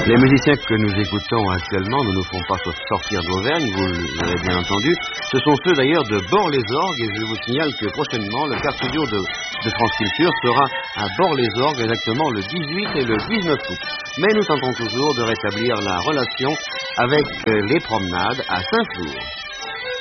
Les musiciens que nous écoutons actuellement ne nous font pas sortir d'Auvergne, vous l'avez bien entendu. Ce sont ceux d'ailleurs de Bord-les-Orgues, et je vous signale que prochainement, le quart studio de France Culture sera à Bord-les-Orgues, exactement le 18 et le 19 août. Mais nous tentons toujours de rétablir la relation avec les promenades à Saint-Flour.